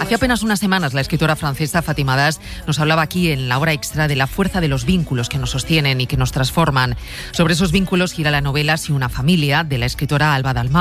Hace apenas unas semanas la escritora francesa Fátima Das nos hablaba aquí en la hora extra de la fuerza de los vínculos que nos sostienen y que nos transforman. Sobre esos vínculos gira la novela Si una familia, de la escritora Alba Dalmau.